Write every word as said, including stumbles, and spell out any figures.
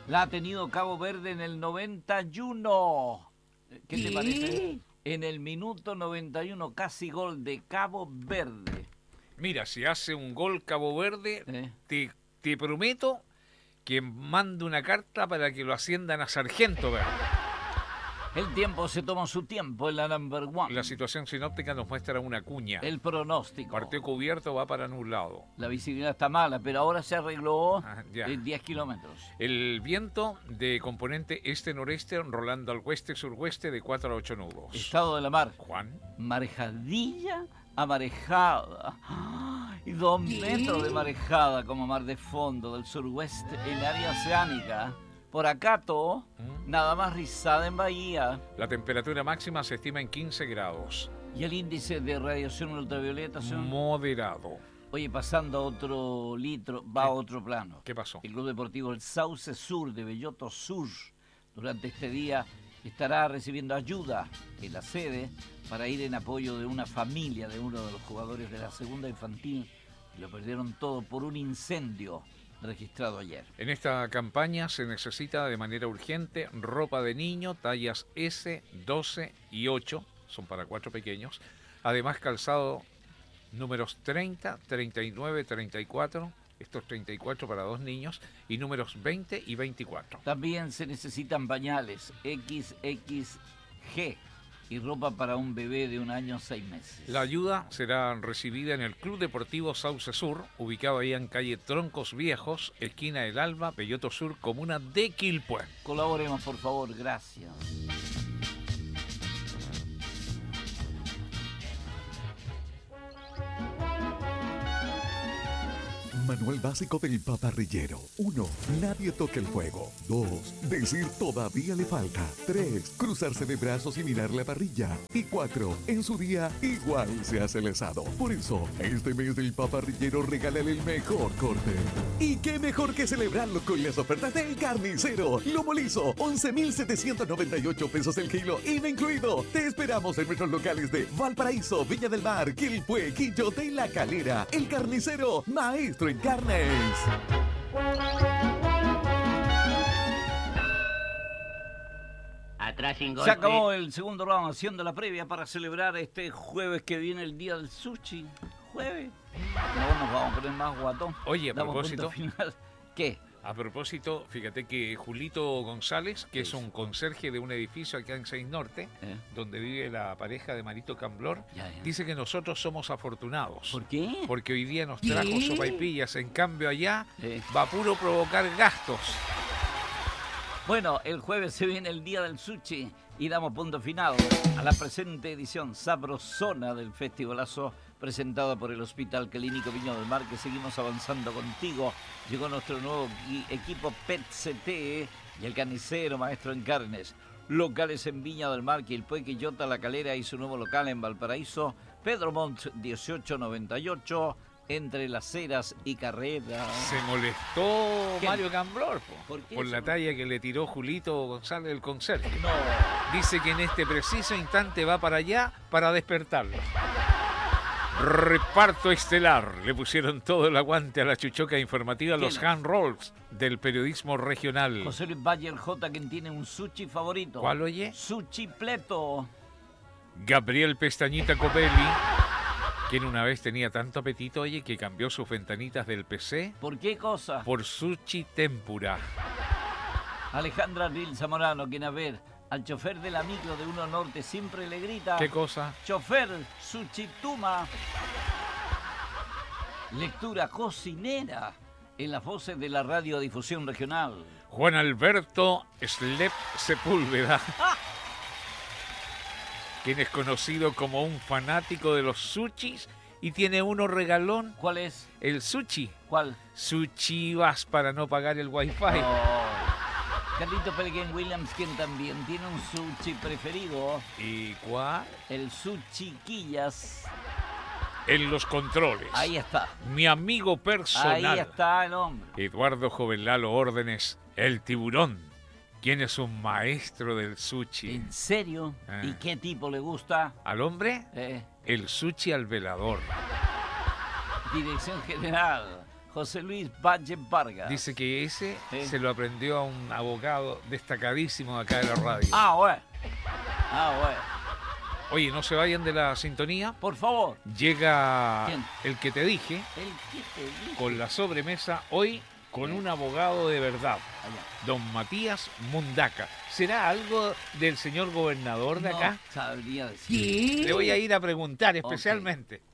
La ha tenido Cabo Verde en el noventa y uno. ¿Qué te parece? En el minuto noventa y uno, casi gol de Cabo Verde. Mira, si hace un gol Cabo Verde, ¿Eh? te, te prometo que mando una carta para que lo asciendan a sargento verde. El tiempo se toma su tiempo en la number one. La situación sinóptica nos muestra una cuña. El pronóstico. Partido cubierto va para nublado. La visibilidad está mala, pero ahora se arregló Ah, ya. en diez kilómetros. El viento de componente este-noreste rolando al oeste-suroeste de cuatro a ocho nudos. Estado de la mar. Juan. Marejadilla a marejada. Y dos metros de marejada como mar de fondo del suroeste en área oceánica. Por acá todo, ¿Mm? nada más rizada en Bahía. La temperatura máxima se estima en quince grados. Y el índice de radiación ultravioleta son... Moderado. Oye, pasando a otro litro, va a otro plano. ¿Qué pasó? El Club Deportivo El Sauce Sur de Belloto Sur durante este día estará recibiendo ayuda en la sede para ir en apoyo de una familia de uno de los jugadores de la segunda infantil que lo perdieron todo por un incendio registrado ayer. En esta campaña se necesita de manera urgente ropa de niño, tallas ese, doce y ocho, son para cuatro pequeños. Además calzado números treinta, treinta y nueve, treinta y cuatro, estos treinta y cuatro para dos niños, y números veinte y veinticuatro. También se necesitan pañales equis equis ge y ropa para un bebé de un año seis meses. La ayuda será recibida en el Club Deportivo Sauce Sur, ubicado ahí en calle Troncos Viejos, esquina del Alba, Belloto Sur, comuna de Quilpué. Colaboremos, por favor, gracias. Manual básico del paparrillero. uno. Nadie toque el fuego. dos. Decir todavía le falta. tres. Cruzarse de brazos y mirar la parrilla. Y cuatro. En su día, igual se hace el asado. Por eso, este mes del paparrillero regálale el mejor corte. ¿Y qué mejor que celebrarlo con las ofertas del Carnicero? Lomo liso, once mil setecientos noventa y ocho pesos el kilo, I V A incluido. Te esperamos en nuestros locales de Valparaíso, Viña del Mar, Quilpué, Quillote y La Calera. El Carnicero, maestro en carnes. Atrás sin golpe. Se acabó el segundo round haciendo la previa para celebrar este jueves que viene el día del sushi. ¿Jueves? No nos vamos a poner más guatón. Oye, a Damos propósito. punto final. ¿Qué? A propósito, fíjate que Julito González, que es un conserje de un edificio acá en Seis Norte, ¿Eh? donde vive la pareja de Marito Camblor, Ya, ya. dice que nosotros somos afortunados. ¿Por qué? Porque hoy día nos trajo sopaipillas, en cambio allá Sí. va a puro provocar gastos. Bueno, el jueves se viene el día del sushi y damos punto final a la presente edición sabrosona del Festivalazo presentada por el Hospital Clínico Viña del Mar, que seguimos avanzando contigo. Llegó nuestro nuevo gui- equipo P E T C T y el Carnicero, maestro en carnes. Locales en Viña del Mar, Quilpué, Quillota, La Calera y su nuevo local en Valparaíso, Pedro Montt dieciocho noventa y ocho, entre Las Heras y Carrera. Se molestó ¿Quién? Mario Camblor po, ¿Por qué por se la molestó? talla que le tiró Julito González, el conserje. No. Dice que en este preciso instante va para allá para despertarlo. Reparto estelar. Le pusieron todo el aguante a la chuchoca informativa, los ¿Quién? hand rolls del periodismo regional. José Luis Bayer J, quien tiene un sushi favorito. ¿Cuál, oye? Sushi pleto. Gabriel Pestañita Copelli, quien una vez tenía tanto apetito, oye, que cambió sus ventanitas del P C ¿Por qué cosa? por sushi tempura. Alejandra Ril Zamorano, quien a ver, al chofer de la micro de Uno Norte siempre le grita: ¿Qué cosa? chofer, sushi tuma. Lectura cocinera en las voces de la radiodifusión regional. Juan Alberto Slep Sepúlveda, quien es conocido como un fanático de los sushis y tiene uno regalón, ¿Cuál es? el sushi. ¿Cuál? Suchivas para no pagar el wifi. Oh. Carlito Pellegrin Williams, quien también tiene un sushi preferido, ¿Y cuál? el sushi quillas. En los controles. Ahí está. Mi amigo personal. Ahí está el hombre. Eduardo Jovelalo Órdenes, el tiburón, quien es un maestro del sushi. ¿En serio? Ah. ¿Y qué tipo le gusta? Al hombre, Eh, el sushi al velador. Dirección General, José Luis Valle Vargas. Dice que ese Sí. se lo aprendió a un abogado destacadísimo acá de la radio. Ah, bueno. Ah, bueno. Oye, no se vayan de la sintonía. Por favor. Llega ¿Quién? el que te dije El que te dije. con la sobremesa hoy con un abogado de verdad, Allá. don Matías Mundaca. ¿Será algo del señor gobernador de acá? No sabría decir. Le voy a ir a preguntar Ok. especialmente.